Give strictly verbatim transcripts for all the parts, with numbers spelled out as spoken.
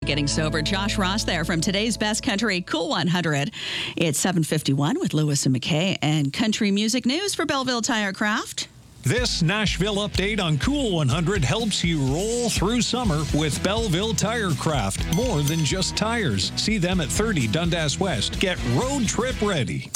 Getting Sober. Josh Ross there from today's Best Country Cool one hundred. It's seven fifty-one with Lewis and McKay and country music news for Belleville Tire Craft. This Nashville update on Cool one hundred helps you roll through summer with Belleville Tire Craft. More than just tires. See them at thirty Dundas West. Get road trip ready.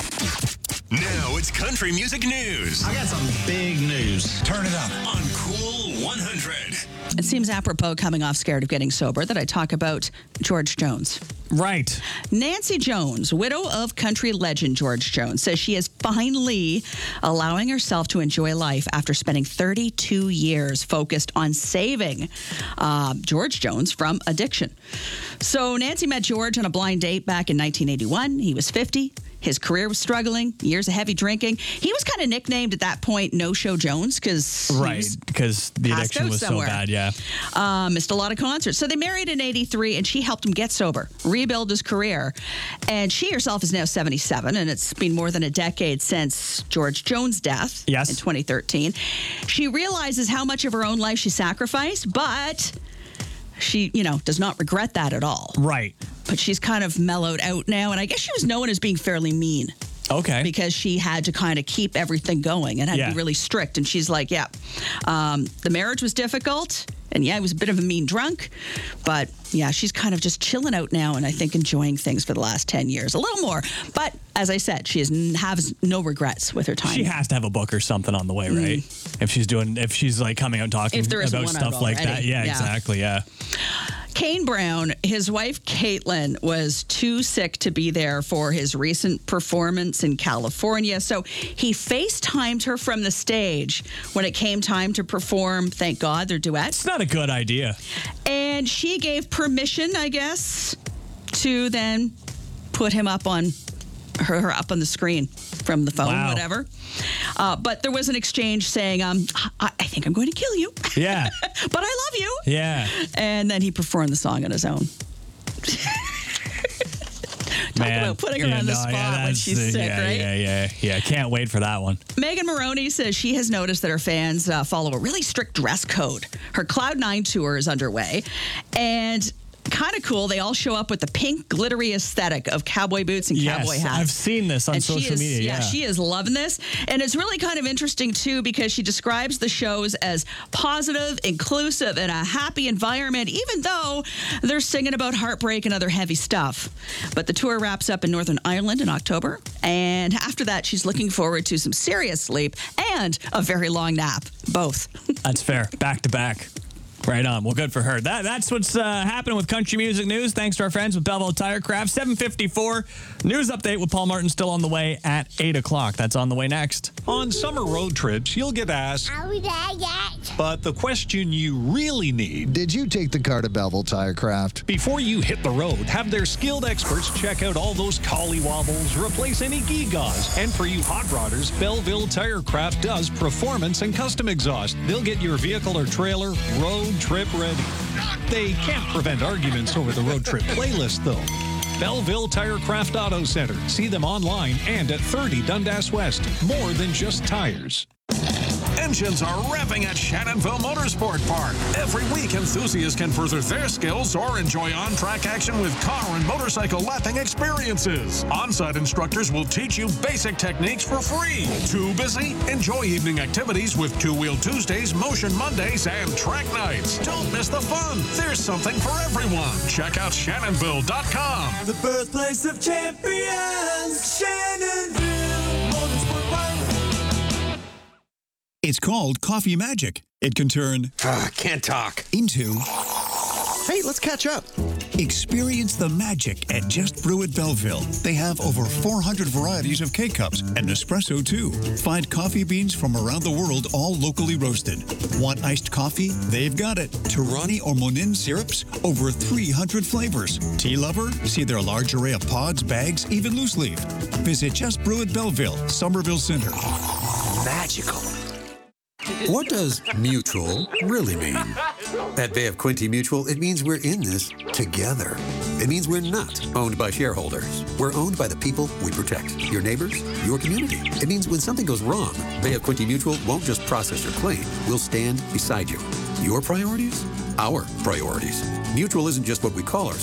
Now it's country music news. I got some big news. Turn it up On Cool one hundred. It seems apropos coming off Scared of Getting Sober that I talk about George Jones. Right. Nancy Jones, widow of country legend George Jones, says she is finally allowing herself to enjoy life after spending thirty-two years focused on saving uh, George Jones from addiction. So Nancy met George on a blind date back in nineteen eighty-one. He was fifty. His career was struggling, years of heavy drinking. He was kind of nicknamed at that point No-Show Jones because Right, because the addiction was somewhere. so bad, yeah. Uh, missed a lot of concerts. So they married in eighty-three, and she helped him get sober, rebuild his career. And she herself is now seventy-seven, and it's been more than a decade since George Jones' death Yes. in twenty thirteen. She realizes how much of her own life she sacrificed, but she, you know, does not regret that at all. Right. But she's kind of mellowed out now, and I guess she was known as being fairly mean Okay. because she had to kind of keep everything going and had to Yeah. be really strict. And she's like, yeah, um, the marriage was difficult. And yeah, he was a bit of a mean drunk. But yeah, she's kind of just chilling out now and I think enjoying things for the last ten years. A little more. But as I said, she has, has no regrets with her time. She has to have a book or something on the way, right? Mm. If she's doing, if she's like coming out talking If there isn't about one stuff out like that. already. Yeah, Yeah. exactly. Yeah. Kane Brown, his wife Caitlin, was too sick to be there for his recent performance in California. So he FaceTimed her from the stage when it came time to perform, thank God, their duet. It's not a good idea. And she gave permission, I guess, to then put him up on her, her up on the screen from the phone, Wow. whatever. Uh, but there was an exchange saying, um, I, I think I'm going to kill you. Yeah. But I love you. Yeah. And then he performed the song on his own. Talk Man. about putting her Yeah, on the no, spot yeah, when that's- she's sick, yeah, right? Yeah, yeah, yeah. Can't wait for that one. Megan Maroney says she has noticed that her fans uh, follow a really strict dress code. Her Cloud Nine tour is underway, and kind of cool, they all show up with the pink, glittery aesthetic of cowboy boots and Yes, cowboy hats. I've seen this on And she social is- media. Yeah, she is loving this. And it's really kind of interesting, too, because she describes the shows as positive, inclusive, and a happy environment, even though they're singing about heartbreak and other heavy stuff. But the tour wraps up in Northern Ireland in October. And after that, she's looking forward to some serious sleep and a very long nap. Both. That's fair. Back to back. Right on. Well, good for her. That That's what's uh, happening with country music news. Thanks to our friends with Belleville Tire Craft. seven fifty-four. News update with Paul Martin still on the way at eight o'clock. That's on the way next. On summer road trips, you'll get asked, Are we there yet? but the question you really need Did you take the car to Belleville Tire Craft? before you hit the road, have their skilled experts check out all those collie wobbles, replace any gewgaws. And for you hot rodders, Belleville Tire Craft does performance and custom exhaust. They'll get your vehicle or trailer road trip ready. They can't prevent arguments over the road trip playlist, though. Belleville Tire Craft Auto Center. See them online and at thirty Dundas West. More than just tires. Engines are revving at Shannonville Motorsport Park. Every week, enthusiasts can further their skills or enjoy on-track action with car and motorcycle lapping experiences. On-site instructors will teach you basic techniques for free. Too busy? Enjoy evening activities with Two Wheel Tuesdays, Motion Mondays, and Track Nights. Don't miss the fun. There's something for everyone. Check out Shannonville dot com. The birthplace of champions, Shannonville Motorsport Park. It's called Coffee Magic. It can turn Ah, can't talk. into Hey, let's catch up. experience the magic at Just Brew at Belleville. They have over four hundred varieties of K-Cups and espresso too. Find coffee beans from around the world, all locally roasted. Want iced coffee? They've got it. Tirani or Monin syrups, over three hundred flavors. Tea lover? See their large array of pods, bags, even loose leaf. Visit Just Brew at Belleville, Somerville Center. Magical. What does mutual really mean? At Bay of Quinte Mutual, it means we're in this together. It means we're not owned by shareholders. We're owned by the people we protect. Your neighbors, your community. It means when something goes wrong, Bay of Quinte Mutual won't just process your claim. We'll stand beside you. Your priorities? Our priorities. Mutual isn't just what we call ourselves.